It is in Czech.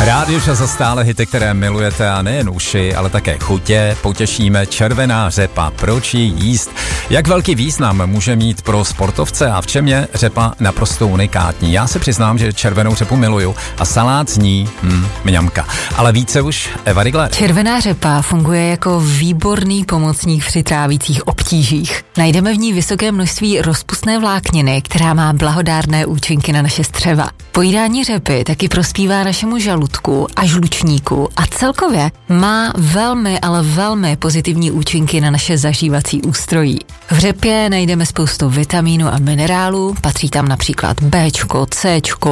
Rádio Čas a stále hity, které milujete a nejen uši, ale také chutě, potěšíme červená řepa. Proč ji jíst? Jak velký význam může mít pro sportovce a v čem je řepa naprosto unikátní? Já se přiznám, že červenou řepu miluju a salát z ní, mňamka. Ale více už Eva Rigler. Červená řepa funguje jako výborný pomocník při trávících obtížích. Najdeme v ní vysoké množství rozpustné vlákniny, která má blahodárné účinky na naše střeva. Pojídání řepy taky prospívá našemu žaludku a žlučníku a celkově má velmi, ale velmi pozitivní účinky na naše zažívací ústrojí. V řepě najdeme spoustu vitamínů a minerálů, patří tam například Bčko, Cčko,